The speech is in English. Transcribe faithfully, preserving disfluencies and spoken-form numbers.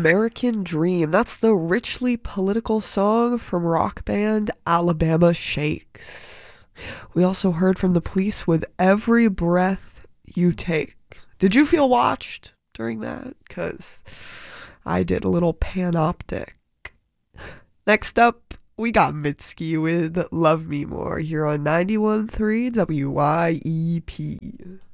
American Dream. That's the richly political song from rock band Alabama Shakes. We also heard from The Police with Every Breath You Take. Did you feel watched during that? Because I did a little panoptic. Next up, we got Mitski with Love Me More here on ninety-one point three W Y E P.